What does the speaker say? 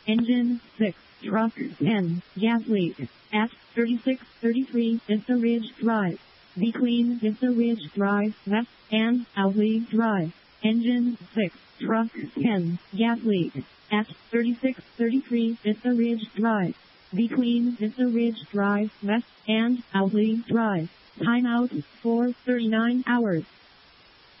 Engine 6, truck 10, gas leak, at 3633 Vista Ridge Drive, between Vista Ridge Drive West and Owsley Drive. Engine 6, truck 10, gas leak, at 3633 Vista Ridge Drive, between Vista Ridge Drive West and Owsley Drive. Timeout for 39 hours.